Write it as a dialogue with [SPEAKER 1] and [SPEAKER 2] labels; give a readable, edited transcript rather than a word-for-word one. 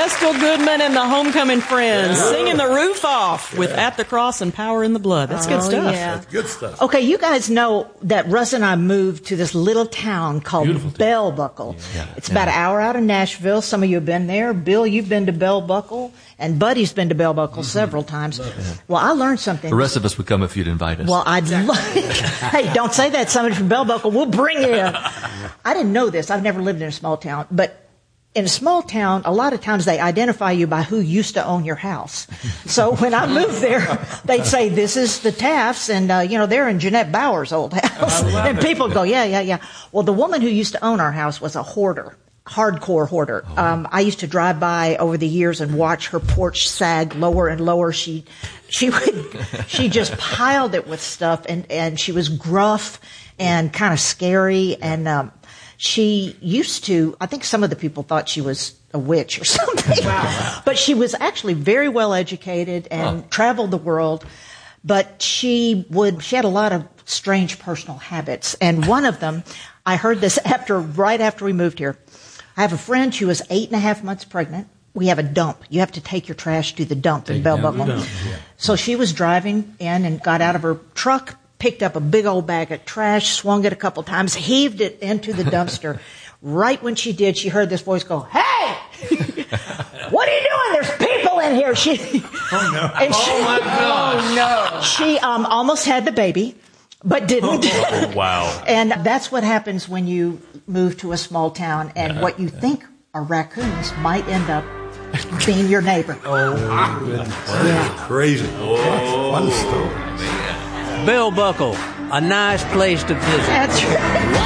[SPEAKER 1] Vestal Goodman and the Homecoming Friends singing the roof off with At the Cross and Power in the Blood. That's good stuff.
[SPEAKER 2] Yeah.
[SPEAKER 3] That's good stuff.
[SPEAKER 2] Okay, you guys know that Russ and I moved to this little town called Bell Buckle. It's about an hour out of Nashville. Some of you have been there. Bill, you've been to Bell Buckle, and Buddy's been to Bell Buckle several times. Well, I learned something.
[SPEAKER 4] The rest of us would come if you'd invite us.
[SPEAKER 2] Well, I'd like. Hey, don't say that. Somebody from Bell Buckle, we'll bring you. I didn't know this. I've never lived in a small town, but in a small town, a lot of times they identify you by who used to own your house. So when I moved there, they'd say, this is the Tafts, and, they're in Jeanette Bauer's old house. And people go, yeah. Well, the woman who used to own our house was a hoarder, hardcore hoarder. I used to drive by over the years and watch her porch sag lower and lower. She just piled it with stuff, and she was gruff and kind of scary, and, she used to, I think some of the people thought she was a witch or something. Wow. But she was actually very well educated and traveled the world. But she had a lot of strange personal habits. And one of them, I heard this right after we moved here. I have a friend who was 8.5 months pregnant. We have a dump. You have to take your trash to the dump in Bell Buckle. So she was driving in and got out of her truck, picked up a big old bag of trash, swung it a couple times, heaved it into the dumpster. Right when she did, she heard this voice go, "Hey! What are you doing? There's people in here."
[SPEAKER 3] My God.
[SPEAKER 2] She almost had the baby, but didn't.
[SPEAKER 4] Oh, wow.
[SPEAKER 2] And that's what happens when you move to a small town, and what you think are raccoons might end up being your neighbor.
[SPEAKER 3] That's crazy. Fun story.
[SPEAKER 5] Bell Buckle, a nice place to visit.
[SPEAKER 2] That's right.